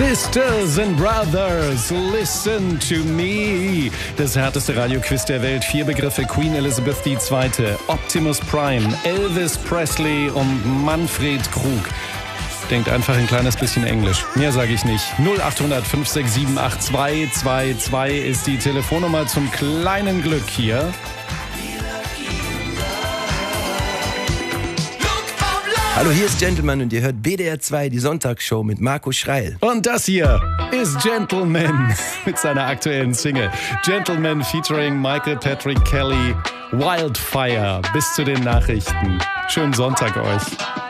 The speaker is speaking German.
Sisters and Brothers, listen to me. Das härteste Radioquiz der Welt. 4 Begriffe: Queen Elizabeth II., Optimus Prime, Elvis Presley und Manfred Krug. Denkt einfach ein kleines bisschen Englisch. Mehr sage ich nicht. 0800 567 8222 ist die Telefonnummer zum kleinen Glück hier. Hallo, hier ist Gentleman und ihr hört BDR 2, die Sonntagsshow mit Marco Schreil. Und das hier ist Gentleman mit seiner aktuellen Single. Gentleman featuring Michael Patrick Kelly, Wildfire. Bis zu den Nachrichten. Schönen Sonntag euch.